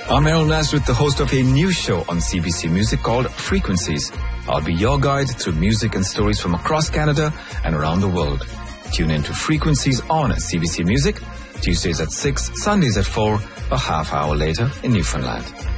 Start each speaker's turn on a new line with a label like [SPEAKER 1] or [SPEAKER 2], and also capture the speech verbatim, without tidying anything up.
[SPEAKER 1] I'm Errol Nasrith, the host of a new show on C B C Music called Frequencies. I'll be your guide through music and stories from across Canada and around the world. Tune in to Frequencies on C B C Music, Tuesdays at six, Sundays at four, a half hour later in Newfoundland.